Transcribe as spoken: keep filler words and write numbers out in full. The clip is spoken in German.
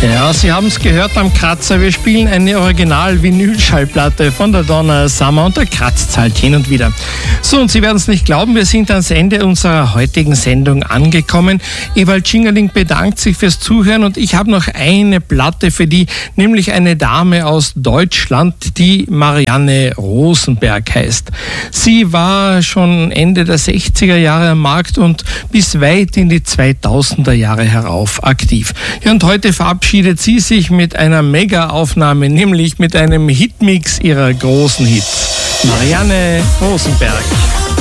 Ja, Sie haben es gehört am Kratzer. Wir spielen eine Original-Vinyl-Schallplatte von der Donna Summer und der kratzt halt hin und wieder. So, und Sie werden es nicht glauben, wir sind ans Ende unserer heutigen Sendung angekommen. Ewald Schingerling bedankt sich fürs Zuhören und ich habe noch eine Platte für die, nämlich eine Dame aus Deutschland, die Marianne Rosenberg heißt. Sie war schon Ende der sechziger Jahre am Markt und bis weit in die zweitausender Jahre herauf aktiv. Ja, und heute verabschiedet sie sich mit einer Mega-Aufnahme, nämlich mit einem Hitmix ihrer großen Hits. Marianne Rosenberg.